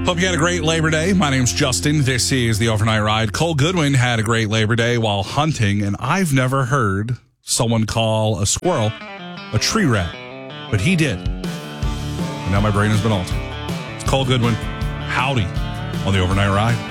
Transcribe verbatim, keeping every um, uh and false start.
Hope you had a great Labor Day. My name's Justin. This is the Overnight Ride. Cole Goodwin had a great Labor Day while hunting, and I've never heard someone call a squirrel a tree rat, but he did. And now my brain has been altered. It's Cole Goodwin. Howdy on the Overnight Ride.